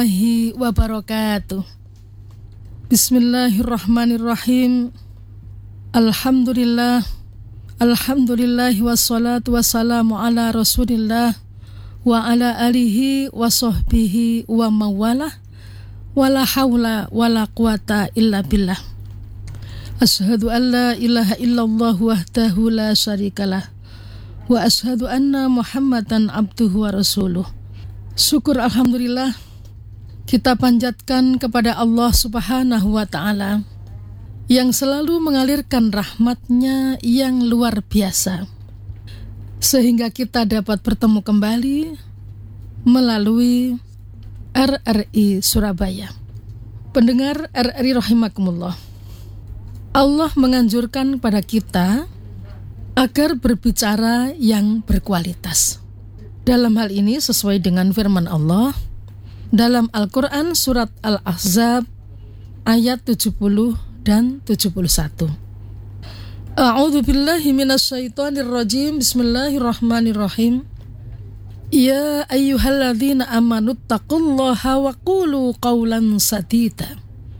warahmatullahi wabarakatuh. Bismillahirrahmanirrahim. Alhamdulillah wassalatu wassalamu ala rasulillah wa ala alihi wa sahbihi wa mawalah wala hawla wala quwata illa billah. Ashhadu an la ilaha illallah wahdahu la syarikalah wa ashhadu anna Muhammadan abduhu wa rasuluh. Syukur alhamdulillah kita panjatkan kepada Allah Subhanahu wa ta'ala yang selalu mengalirkan rahmatnya yang luar biasa sehingga kita dapat bertemu kembali melalui RRI Surabaya. Pendengar RRI rahimakumullah, Allah menganjurkan pada kita agar berbicara yang berkualitas. Dalam hal ini sesuai dengan firman Allah dalam Al-Quran surat Al-Ahzab ayat 70 dan 71. A'udzu billahi minasyaitonir rajim. Bismillahirrahmanirrahim. Ya ayyuhalladzina amanu taqullaha wa qulu qawlan sadida.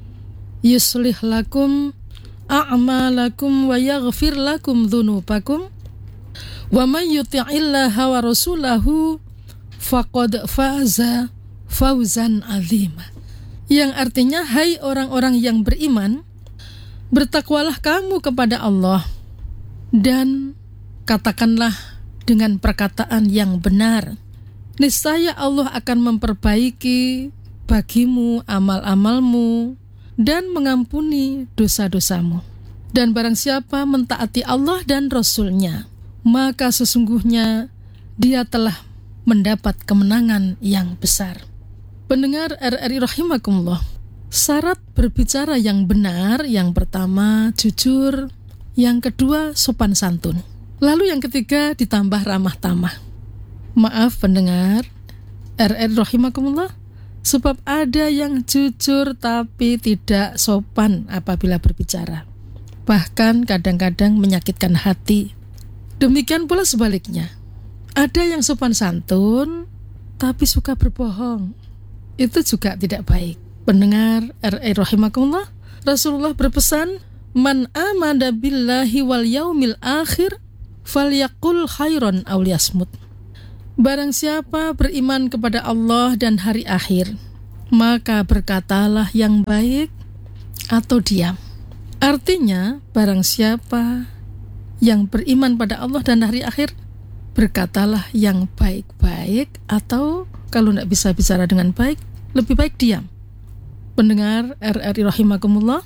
Yuslih lakum a'malakum wa yaghfir lakum dzunubakum. Wa may yuti'illaha wa rasulahu faqad faza fawzan 'azima. Yang artinya, hai orang-orang yang beriman, bertakwalah kamu kepada Allah dan katakanlah dengan perkataan yang benar. Niscaya Allah akan memperbaiki bagimu amal-amalmu dan mengampuni dosa-dosamu. Dan barang siapa mentaati Allah dan Rasul-Nya, maka sesungguhnya dia telah mendapat kemenangan yang besar. Pendengar RRI rahimakumullah, syarat berbicara yang benar yang pertama jujur, yang kedua sopan santun, lalu yang ketiga ditambah ramah tamah. Maaf pendengar RRI rahimakumullah, sebab ada yang jujur tapi tidak sopan apabila berbicara, bahkan kadang-kadang menyakitkan hati. Demikian pula sebaliknya, ada yang sopan santun tapi suka berbohong. Itu juga tidak baik. Pendengar RRI rahimakumullah, Rasulullah berpesan, man amana billahi wal yaumil akhir falyaqul khairan aw liyasmut. Barang siapa beriman kepada Allah dan hari akhir, maka berkatalah yang baik atau diam. Artinya, barang siapa yang beriman pada Allah dan hari akhir, berkatalah yang baik-baik, atau kalau tidak bisa bicara dengan baik, lebih baik diam. Pendengar RRI rahimakumullah,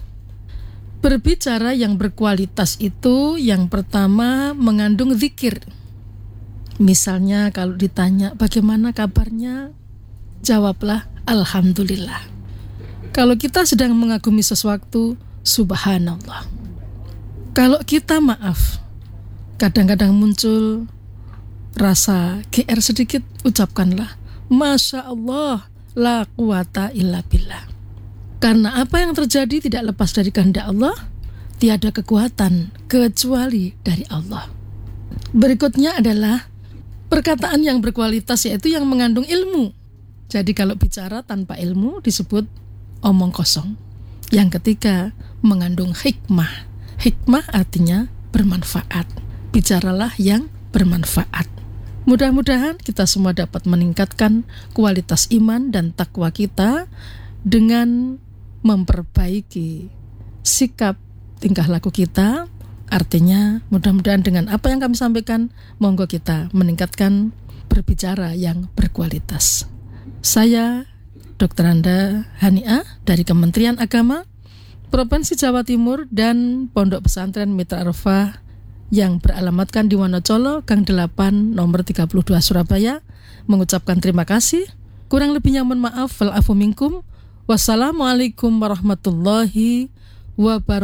berbicara yang berkualitas itu yang pertama mengandung zikir. Misalnya kalau ditanya bagaimana kabarnya, jawablah alhamdulillah. Kalau kita sedang mengagumi sesuatu, subhanallah. Kalau kita maaf, kadang-kadang muncul rasa GR sedikit, ucapkanlah Masya Allah, la quwata illa billah. Karena apa yang terjadi tidak lepas dari kehendak Allah, tiada kekuatan kecuali dari Allah. Berikutnya adalah perkataan yang berkualitas, yaitu yang mengandung ilmu. Jadi kalau bicara tanpa ilmu disebut omong kosong. Yang ketiga, mengandung hikmah. Hikmah artinya bermanfaat. Bicaralah yang bermanfaat. Mudah-mudahan kita semua dapat meningkatkan kualitas iman dan takwa kita dengan memperbaiki sikap tingkah laku kita. Artinya mudah-mudahan dengan apa yang kami sampaikan, monggo kita meningkatkan berbicara yang berkualitas. Saya Dr. Anda Haniah dari Kementerian Agama Provinsi Jawa Timur dan Pondok Pesantren Mitra Arafah yang beralamatkan di Wonocolo, Gang 8, nomor 32 Surabaya, mengucapkan terima kasih. Kurang lebihnya mohon maaf. Wal afu minkum. Wassalamualaikum warahmatullahi wabarakatuh.